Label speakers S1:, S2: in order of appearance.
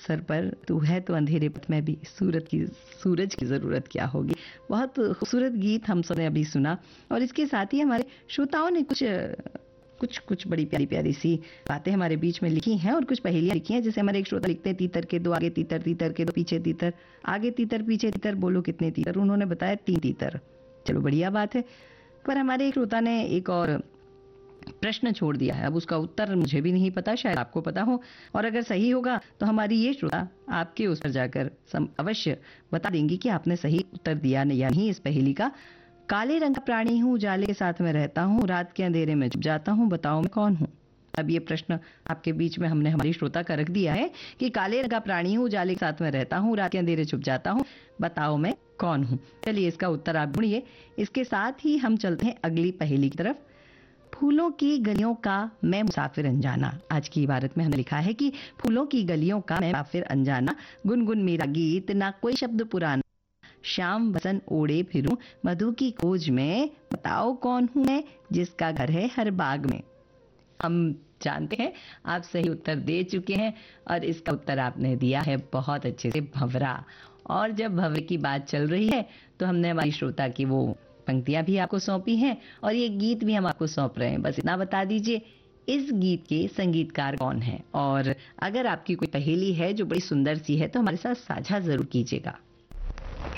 S1: अवसर पर तू है तो अंधेरे पथ में भी सूरज की जरूरत क्या होगी। बहुत खूबसूरत गीत हम सबने अभी सुना और इसके साथ ही हमारे श्रोताओं ने कुछ बड़ी प्यारी प्यारी सी बातें हमारे बीच में लिखी हैं और कुछ पहेलियां लिखी हैं। जैसे हमारे एक श्रोता लिखते हैं, तीतर के दो आगे तीतर, तीतर के दो पीछे तीतर, आगे तीतर पीछे तीतर, बोलो कितने तीतर। उन्होंने बताया 3 तीतर। चलो बढ़िया बात है। पर हमारे एक श्रोता ने एक और प्रश्न छोड़ दिया है। अब उसका उत्तर मुझे भी नहीं पता, शायद आपको पता हो, और अगर सही होगा तो हमारी ये श्रोता आपके उस पर जाकर अवश्य बता देंगी कि आपने सही उत्तर दिया या नहीं इस पहेली का। काले रंग का प्राणी हूँ, उजाले के साथ में रहता हूँ, रात के अंधेरे में छुप जाता हूँ, बताओ मैं कौन हूँ। अब ये प्रश्न आपके बीच में हमने हमारी श्रोता का रख दिया है कि काले रंग का प्राणी हूँ, उजाले के साथ में रहता हूँ, रात के अंधेरे छुप जाता हूँ, बताओ मैं कौन हूँ। चलिए इसका उत्तर आप ढूंढिए। इसके साथ ही हम चलते हैं अगली पहेली की तरफ। फूलों की गलियों का मैं मुसाफिर अनजाना। आज की इबारत में हमने लिखा है कि फूलों की गलियों का मैं मुसाफिर अनजाना, गुनगुन मेरा गीत ना कोई शब्द पुराना, शाम बसन ओढ़े फिरूं मधु की खोज में, बताओ कौन हूं मैं जिसका घर है हर बाग में। हम जानते हैं आप सही उत्तर दे चुके हैं और इसका उत्तर आपने दिया है बहुत अच्छे से, भंवरा। और जब भंवरे की बात चल रही है तो हमने हमारी श्रोता की वो पंक्तियां भी आपको सौंपी हैं और ये गीत भी हम आपको सौंप रहे हैं। बस इतना बता दीजिए इस गीत के संगीतकार कौन है। और अगर आपकी कोई पहेली है जो बड़ी सुंदर सी है तो हमारे साथ साझा जरूर कीजिएगा।